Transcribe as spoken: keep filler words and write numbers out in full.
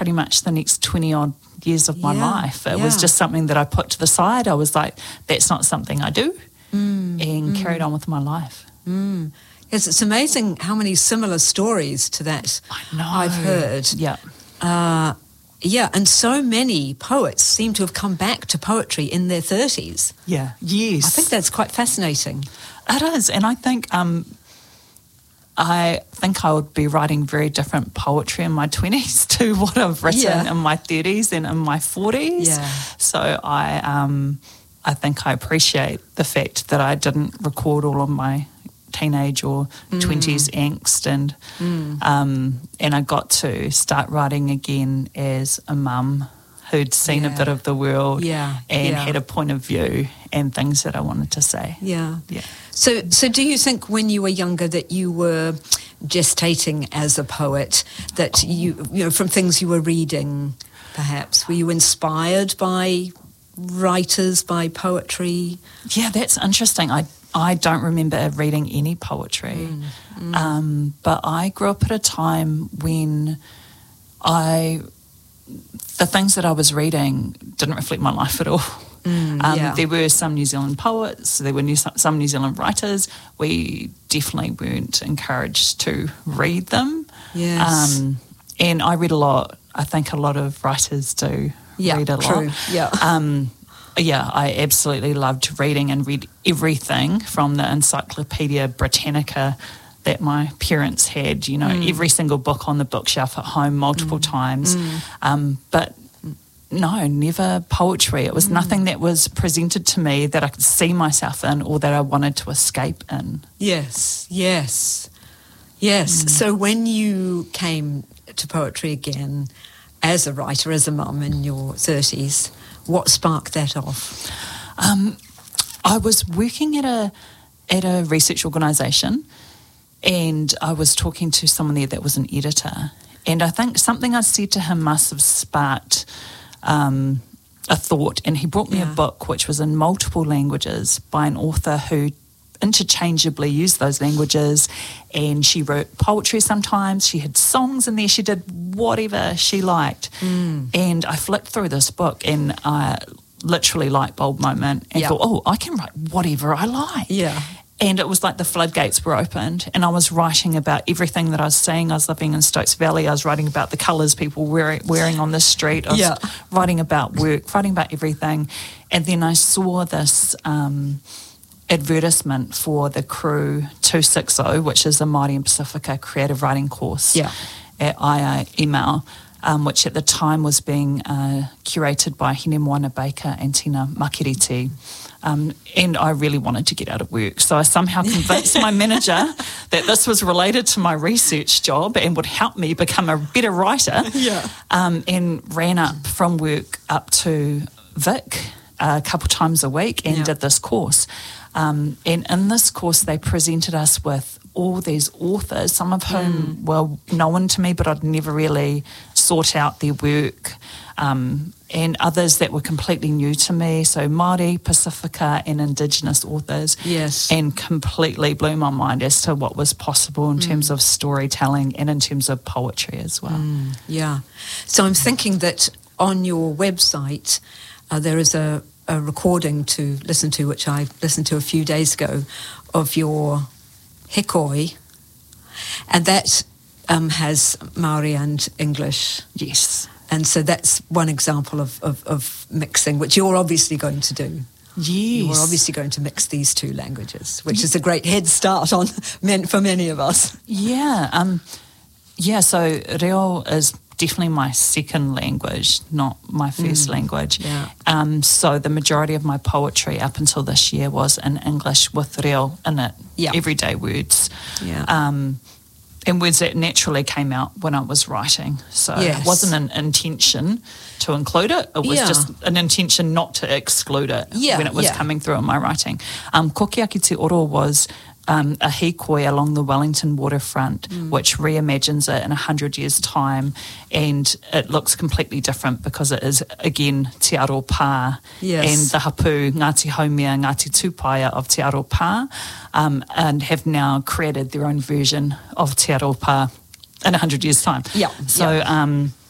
pretty much the next twenty odd years of my Yeah, life. It yeah. was just something that I put to the side. I was like, that's not something I do, Mm, and mm, carried on with my life. mm. Yes, it's amazing how many similar stories to that I know. I've heard. Yeah. Uh, yeah, and so many poets seem to have come back to poetry in their thirties. Yeah. Yes. I think that's quite fascinating. It is, and I think um, I think I would be writing very different poetry in my twenties to what I've written Yeah. in my thirties and in my forties. Yeah. So I, um, I think I appreciate the fact that I didn't record all of my teenage or Mm. twenties angst, and Mm. um, and I got to start writing again as a mum who'd seen Yeah. a bit of the world Yeah, and yeah. had a point of view and things that I wanted to say. Yeah. Yeah. So, so do you think when you were younger that you were gestating as a poet, that you, you know, from things you were reading, perhaps, were you inspired by writers, by poetry? Yeah, that's interesting. I I don't remember reading any poetry, Mm, mm. Um, but I grew up at a time when I the things that I was reading didn't reflect my life at all. Mm, Um, yeah. There were some New Zealand poets, there were new, some New Zealand writers. We definitely weren't encouraged to read them. Yes. Um, and I read a lot. I think a lot of writers do Yeah, read a true. lot. Yeah. Um, yeah, I absolutely loved reading and read everything from the Encyclopedia Britannica that my parents had, you know, Mm. every single book on the bookshelf at home multiple times. Mm. Um, but no, never poetry. It was Mm. nothing that was presented to me that I could see myself in or that I wanted to escape in. Yes, yes, yes. Mm. So when you came to poetry again as a writer, as a mum in your thirties, what sparked that off? Um, I was working at a at a research organisation, and I was talking to someone there that was an editor, and I think something I said to him must have sparked um, a thought, and he brought me Yeah. a book which was in multiple languages by an author who interchangeably used those languages, and she wrote poetry sometimes, she had songs in there, she did whatever she liked. Mm. And I flipped through this book and I literally light bulb moment and Yeah. thought, oh, I can write whatever I like. Yeah. And it was like the floodgates were opened, and I was writing about everything that I was seeing. I was living in Stokes Valley. I was writing about the colours people wearing, wearing on the street. I was Yeah. writing about work, writing about everything. And then I saw this um, advertisement for the Crew two sixty, which is a Māori and Pacifica creative writing course Yeah. at I A Email, um, which at the time was being uh, curated by Hine Moana Baker and Tina Makiriti. Um, and I really wanted to get out of work. So I somehow convinced my manager that this was related to my research job and would help me become a better writer. Yeah. Um, and ran up from work up to Vic a couple times a week and Yeah. did this course. Um, and in this course, they presented us with all these authors, some of whom were known to me, but I'd never really sought out their work, um, and others that were completely new to me. So Māori, Pacifica and Indigenous authors. Yes. And completely blew my mind as to what was possible in terms of storytelling and in terms of poetry as well. Mm, yeah. So I'm thinking that on your website uh, there is a, a recording to listen to, which I listened to a few days ago, of your hekoi, and that um, has Māori and English. Yes. And so that's one example of, of, of mixing, which you're obviously going to do. Yes. You're obviously going to mix these two languages, which is a great head start on men, for many of us. Yeah. Um, yeah, so reo is definitely my second language, not my first Mm, language. yeah. Um, so the majority of my poetry up until this year was in English with reo in it, Yeah. everyday words. Yeah. Um, and words that naturally came out when I was writing. So Yes. it wasn't an intention to include it. It was Yeah. just an intention not to exclude it Yeah, when it was yeah. coming through in my writing. Um, Kokeaki Te Oro was um, a hikoi along the Wellington waterfront, Mm. which reimagines it in a hundred years' time, and it looks completely different because it is, again, Te Aro Pā, Yes. and the hapu Ngāti Haumea, Ngāti Tūpaia of Te Aro Pā, um, and have now created their own version of Te Aro Pā in a hundred years' time. Yeah, So, yeah. um,